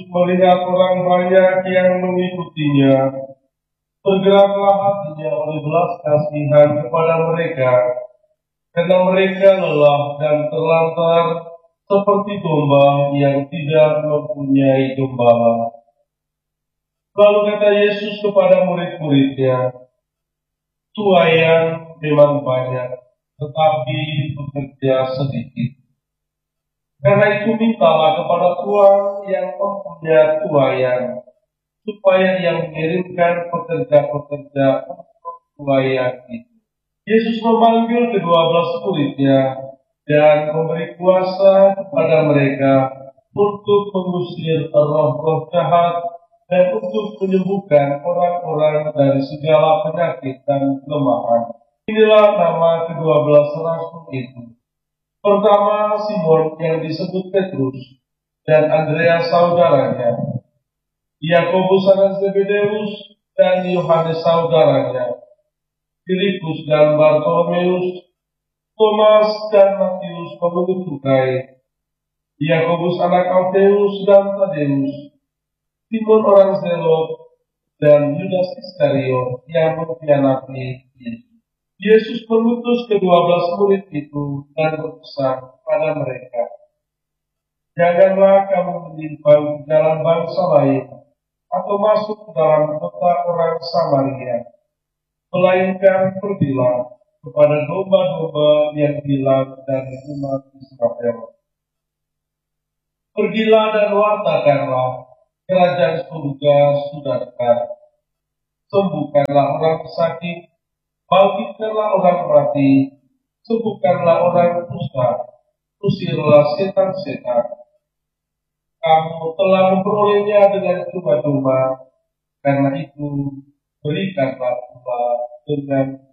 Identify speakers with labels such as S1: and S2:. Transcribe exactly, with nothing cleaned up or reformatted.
S1: Melihat orang banyak yang mengikutinya, bergeraklah hatinya oleh belas kasihan kepada mereka, karena mereka lelah dan terlantar seperti domba yang tidak mempunyai gembala. Lalu kata Yesus kepada murid-muridnya, tuayan memang banyak, tetapi pekerja sedikit. Karena itu mintalah kepada Tuhan yang mempunyai tuayan, supaya ia mengirimkan pekerja-pekerja untuk tuayan itu. Yesus memanggil kedua belas muridnya dan memberi kuasa kepada mereka untuk mengusir roh-roh jahat dan untuk menyembuhkan orang-orang dari segala penyakit dan kelemahan. Inilah nama kedua belas rasul itu. Pertama, Simon yang disebut Petrus dan Andreas saudaranya, Yakobus anak Zebedeus dan Yohanes saudaranya, Filipus dan Bartolomeus, Thomas dan Matius pemeluk cukai, Yakobus anak Alfeus dan Tadeus, Simon orang Zelot, dan Yudas Iskariot yang mengkhianati Yesus. Yesus mengutus kedua belas murid itu dan berpesan pada mereka, janganlah kamu menyimpang di jalan bangsa lain atau masuk ke dalam kota orang Samaria, melainkan pergilah kepada domba-domba yang hilang dari umat Israel. Pergilah dan wartakanlah, kerajaan surga sudah dekat. Sembuhkanlah orang sakit, bangkitkanlah orang mati, sembuhkanlah orang kusta, usirlah setan-setan. Kamu telah memperolehnya dengan cuma-cuma, karena itu berikanlah pula dengan